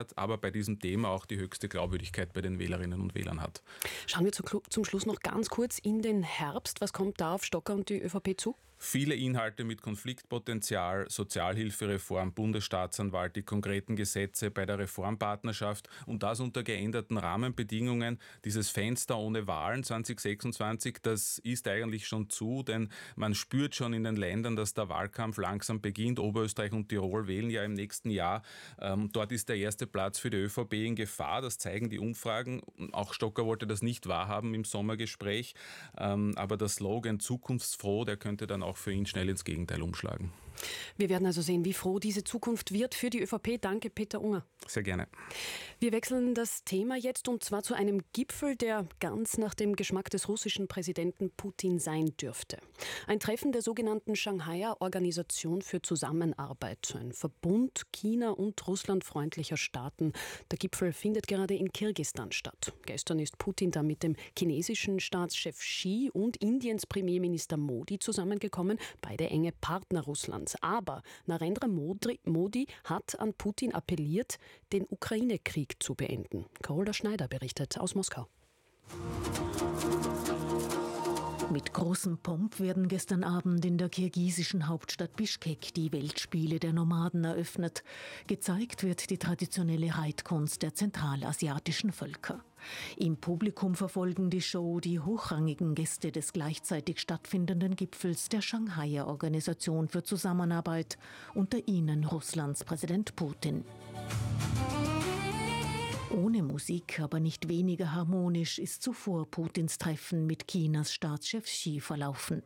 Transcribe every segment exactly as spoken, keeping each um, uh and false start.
aber bei diesem Thema auch die höchste Glaubwürdigkeit bei den Wählerinnen und Wählern hat. Schauen wir zum Schluss noch ganz kurz in den Herbst. Was kommt da auf Stocker und die ÖVP zu? Viele Inhalte mit Konfliktpotenzial, Sozialhilfereform, Bundesstaatsanwalt, die konkreten Gesetze bei der Reformpartnerschaft und das unter geänderten Rahmenbedingungen. Dieses Fenster ohne Wahlen zwanzig sechsundzwanzig, das ist eigentlich schon zu, denn man spürt schon in den Ländern, dass der Wahlkampf langsam beginnt. Oberösterreich und Tirol wählen ja im nächsten Jahr. Ähm, dort ist der erste Platz für die ÖVP in Gefahr. Das zeigen die Umfragen. Auch Stocker wollte das nicht wahrhaben im Sommergespräch. Ähm, aber der Slogan zukunftsfroh, der könnte dann auch für ihn schnell ins Gegenteil umschlagen. Wir werden also sehen, wie froh diese Zukunft wird für die ÖVP. Danke, Peter Unger. Sehr gerne. Wir wechseln das Thema jetzt und zwar zu einem Gipfel, der ganz nach dem Geschmack des russischen Präsidenten Putin sein dürfte. Ein Treffen der sogenannten Shanghaier Organisation für Zusammenarbeit, ein Verbund China- und russlandfreundlicher Staaten. Der Gipfel findet gerade in Kirgisistan statt. Gestern ist Putin da mit dem chinesischen Staatschef Xi und Indiens Premierminister Modi zusammengekommen, beide enge Partner Russlands. Aber Narendra Modi hat an Putin appelliert, den Ukraine-Krieg zu beenden. Carola Schneider berichtet aus Moskau. Mit großem Pomp werden gestern Abend in der kirgisischen Hauptstadt Bischkek die Weltspiele der Nomaden eröffnet. Gezeigt wird die traditionelle Reitkunst der zentralasiatischen Völker. Im Publikum verfolgen die Show die hochrangigen Gäste des gleichzeitig stattfindenden Gipfels der Shanghaier Organisation für Zusammenarbeit, unter ihnen Russlands Präsident Putin. Ohne Musik, aber nicht weniger harmonisch, ist zuvor Putins Treffen mit Chinas Staatschef Xi verlaufen.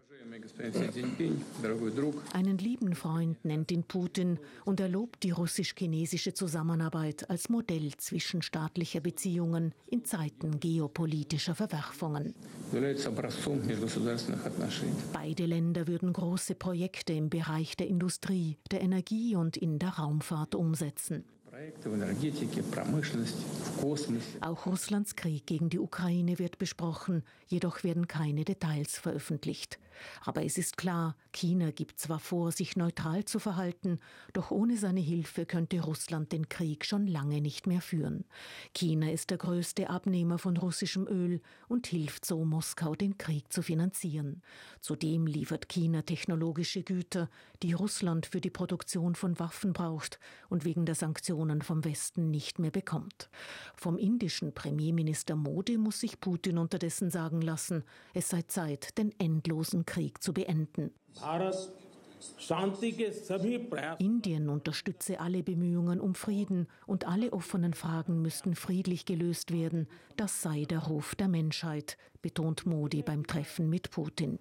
Einen lieben Freund nennt ihn Putin und er lobt die russisch-chinesische Zusammenarbeit als Modell zwischenstaatlicher Beziehungen in Zeiten geopolitischer Verwerfungen. Beide Länder würden große Projekte im Bereich der Industrie, der Energie und in der Raumfahrt umsetzen. Auch Russlands Krieg gegen die Ukraine wird besprochen, jedoch werden keine Details veröffentlicht. Aber es ist klar, China gibt zwar vor, sich neutral zu verhalten, doch ohne seine Hilfe könnte Russland den Krieg schon lange nicht mehr führen. China ist der größte Abnehmer von russischem Öl und hilft so Moskau, den Krieg zu finanzieren. Zudem liefert China technologische Güter, die Russland für die Produktion von Waffen braucht und wegen der Sanktionen vom Westen nicht mehr bekommt. Vom indischen Premierminister Modi muss sich Putin unterdessen sagen lassen, es sei Zeit, den endlosen Krieg zu beenden. Indien unterstütze alle Bemühungen um Frieden und alle offenen Fragen müssten friedlich gelöst werden. Das sei der Ruf der Menschheit, betont Modi beim Treffen mit Putin.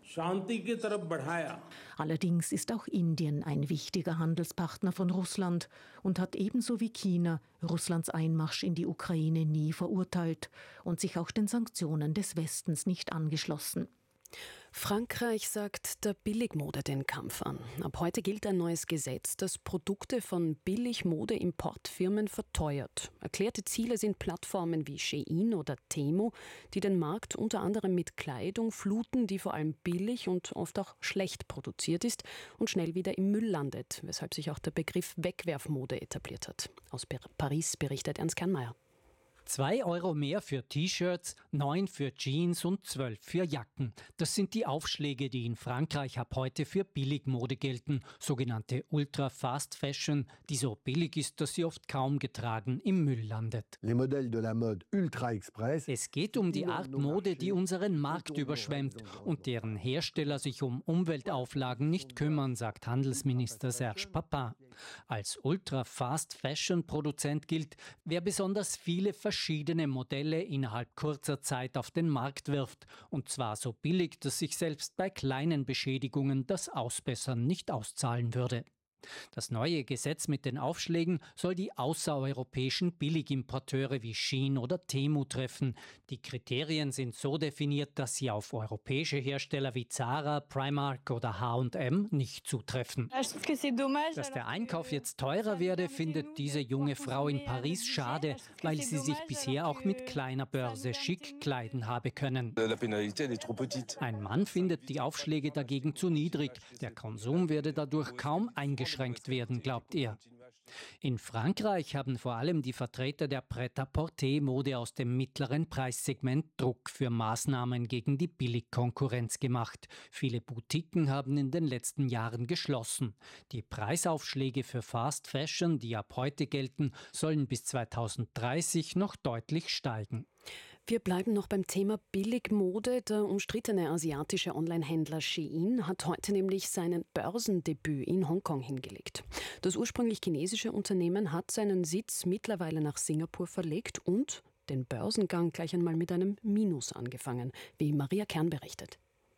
Allerdings ist auch Indien ein wichtiger Handelspartner von Russland und hat ebenso wie China Russlands Einmarsch in die Ukraine nie verurteilt und sich auch den Sanktionen des Westens nicht angeschlossen. Frankreich sagt der Billigmode den Kampf an. Ab heute gilt ein neues Gesetz, das Produkte von Billigmode-Importfirmen verteuert. Erklärte Ziele sind Plattformen wie Shein oder Temu, die den Markt unter anderem mit Kleidung fluten, die vor allem billig und oft auch schlecht produziert ist und schnell wieder im Müll landet, weshalb sich auch der Begriff Wegwerfmode etabliert hat. Aus Paris berichtet Ernst Kernmeier. Zwei Euro mehr für T-Shirts, neun für Jeans und zwölf für Jacken. Das sind die Aufschläge, die in Frankreich ab heute für Billigmode gelten, sogenannte Ultra-Fast Fashion, die so billig ist, dass sie oft kaum getragen im Müll landet. Les modèles de la mode Ultra Express. Es geht um die Art Mode, die unseren Markt überschwemmt und deren Hersteller sich um Umweltauflagen nicht kümmern, sagt Handelsminister Serge Papin. Als Ultra-Fast Fashion-Produzent gilt, wer besonders viele verschiedene Modelle innerhalb kurzer Zeit auf den Markt wirft. Und zwar so billig, dass sich selbst bei kleinen Beschädigungen das Ausbessern nicht auszahlen würde. Das neue Gesetz mit den Aufschlägen soll die außereuropäischen Billigimporteure wie Shein oder Temu treffen. Die Kriterien sind so definiert, dass sie auf europäische Hersteller wie Zara, Primark oder H und M nicht zutreffen. Dass der Einkauf jetzt teurer werde, findet diese junge Frau in Paris schade, weil sie sich bisher auch mit kleiner Börse schick kleiden habe können. Ein Mann findet die Aufschläge dagegen zu niedrig. Der Konsum werde dadurch kaum eingeschränkt werden, glaubt er. In Frankreich haben vor allem die Vertreter der Pret-à-Porter-Mode aus dem mittleren Preissegment Druck für Maßnahmen gegen die Billigkonkurrenz gemacht. Viele Boutiquen haben in den letzten Jahren geschlossen. Die Preisaufschläge für Fast Fashion, die ab heute gelten, sollen bis zweitausenddreißig noch deutlich steigen. Wir bleiben noch beim Thema Billigmode. Der umstrittene asiatische Onlinehändler Shein hat heute nämlich sein Börsendebüt in Hongkong hingelegt. Das ursprünglich chinesische Unternehmen hat seinen Sitz mittlerweile nach Singapur verlegt und den Börsengang gleich einmal mit einem Minus angefangen, wie Maria Kern berichtet.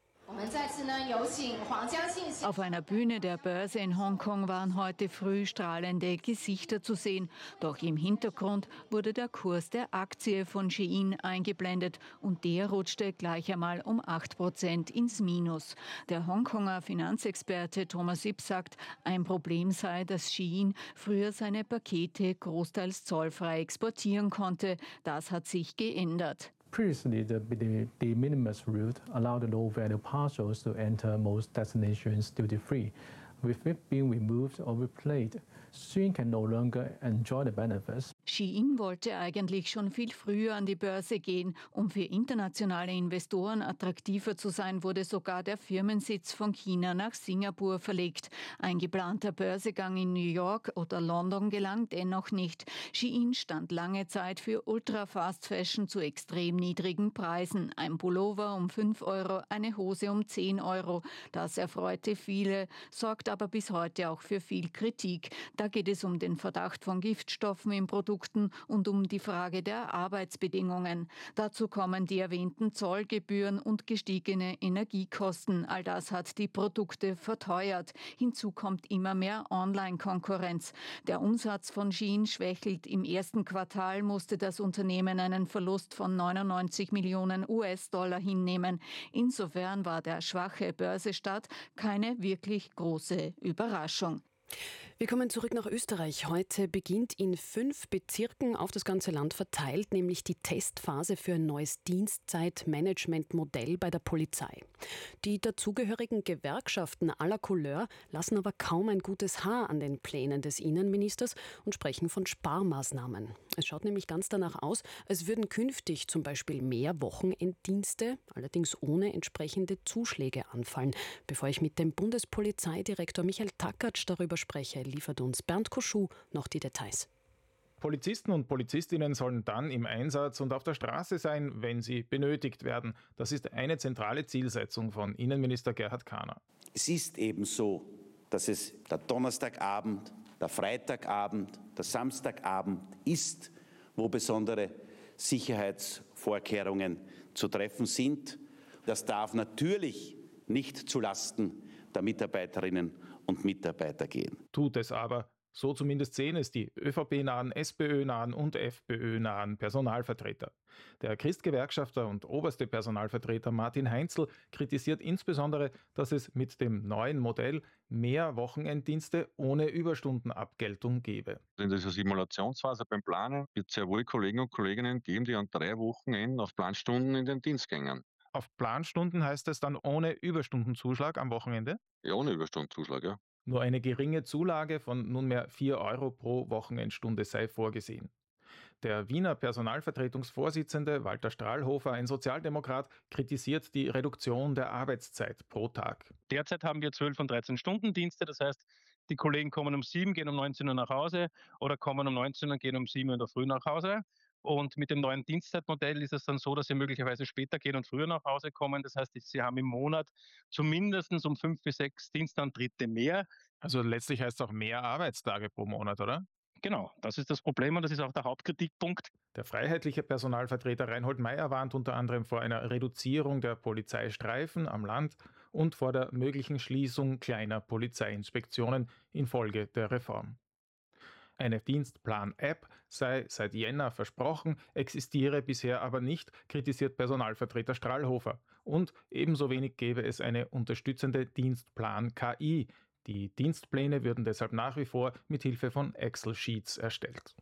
Auf einer Bühne der Börse in Hongkong waren heute früh strahlende Gesichter zu sehen. Doch im Hintergrund wurde der Kurs der Aktie von Shein eingeblendet und der rutschte gleich einmal um acht Prozent ins Minus. Der Hongkonger Finanzexperte Thomas Ip sagt, ein Problem sei, dass Shein früher seine Pakete großteils zollfrei exportieren konnte. Das hat sich geändert. Previously, the, the de minimis route allowed the low-value parcels to enter most destinations duty-free. With it being removed or replaced, Shein can no longer enjoy the benefits. Shein wollte eigentlich schon viel früher an die Börse gehen. Um für internationale Investoren attraktiver zu sein, wurde sogar der Firmensitz von China nach Singapur verlegt. Ein geplanter Börsegang in New York oder London gelang dennoch nicht. Shein stand lange Zeit für Ultra-Fast-Fashion zu extrem niedrigen Preisen. Ein Pullover um fünf Euro, eine Hose um zehn Euro. Das erfreute viele, sorgt aber bis heute auch für viel Kritik. Da geht es um den Verdacht von Giftstoffen in Produkten und um die Frage der Arbeitsbedingungen. Dazu kommen die erwähnten Zollgebühren und gestiegene Energiekosten. All das hat die Produkte verteuert. Hinzu kommt immer mehr Online-Konkurrenz. Der Umsatz von Shein schwächelt. Im ersten Quartal musste das Unternehmen einen Verlust von neunundneunzig Millionen U S-Dollar hinnehmen. Insofern war der schwache Börsestart keine wirklich große Überraschung. Wir kommen zurück nach Österreich. Heute beginnt in fünf Bezirken auf das ganze Land verteilt, nämlich die Testphase für ein neues Dienstzeitmanagementmodell bei der Polizei. Die dazugehörigen Gewerkschaften aller Couleur lassen aber kaum ein gutes Haar an den Plänen des Innenministers und sprechen von Sparmaßnahmen. Es schaut nämlich ganz danach aus, als würden künftig zum Beispiel mehr Wochenenddienste, allerdings ohne entsprechende Zuschläge anfallen. Bevor ich mit dem Bundespolizeidirektor Michael Takatsch darüber spreche, liefert uns Bernd Koschuh noch die Details. Polizisten und Polizistinnen sollen dann im Einsatz und auf der Straße sein, wenn sie benötigt werden. Das ist eine zentrale Zielsetzung von Innenminister Gerhard Kahner. Es ist eben so, dass es der Donnerstagabend, der Freitagabend, der Samstagabend ist, wo besondere Sicherheitsvorkehrungen zu treffen sind. Das darf natürlich nicht zulasten der Mitarbeiterinnen und Mitarbeiter gehen. Tut es aber. So zumindest sehen es die ÖVP-nahen, SPÖ-nahen und FPÖ-nahen Personalvertreter. Der Christgewerkschafter und oberste Personalvertreter Martin Heinzl kritisiert insbesondere, dass es mit dem neuen Modell mehr Wochenenddienste ohne Überstundenabgeltung gebe. In dieser Simulationsphase beim Planen wird es sehr wohl Kollegen und Kolleginnen geben, die an drei Wochenenden auf Planstunden in den Dienst gehen. Auf Planstunden heißt es dann ohne Überstundenzuschlag am Wochenende? Ja, ohne Überstundenzuschlag, ja. Nur eine geringe Zulage von nunmehr vier Euro pro Wochenendstunde sei vorgesehen. Der Wiener Personalvertretungsvorsitzende Walter Strahlhofer, ein Sozialdemokrat, kritisiert die Reduktion der Arbeitszeit pro Tag. Derzeit haben wir zwölf und dreizehn Stunden Dienste, das heißt, die Kollegen kommen um sieben, gehen um neunzehn Uhr nach Hause oder kommen um neunzehn Uhr und gehen um sieben Uhr in der Früh nach Hause. Und mit dem neuen Dienstzeitmodell ist es dann so, dass sie möglicherweise später gehen und früher nach Hause kommen. Das heißt, sie haben im Monat zumindest um fünf bis sechs Dienstantritte mehr. Also letztlich heißt es auch mehr Arbeitstage pro Monat, oder? Genau, das ist das Problem und das ist auch der Hauptkritikpunkt. Der freiheitliche Personalvertreter Reinhold Meier warnt unter anderem vor einer Reduzierung der Polizeistreifen am Land und vor der möglichen Schließung kleiner Polizeiinspektionen infolge der Reform. Eine Dienstplan-App sei seit Jänner versprochen, existiere bisher aber nicht, kritisiert Personalvertreter Strahlhofer. Und ebenso wenig gäbe es eine unterstützende Dienstplan-K I. Die Dienstpläne würden deshalb nach wie vor mit Hilfe von Excel-Sheets erstellt.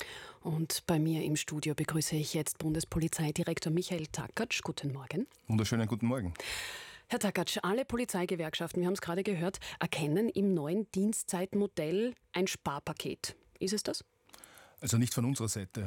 Und bei mir im Studio begrüße ich jetzt Bundespolizeidirektor Michael Takatsch. Guten Morgen. Wunderschönen guten Morgen. Herr Takatsch, alle Polizeigewerkschaften, wir haben es gerade gehört, erkennen im neuen Dienstzeitmodell ein Sparpaket. Ist es das? Also nicht von unserer Seite.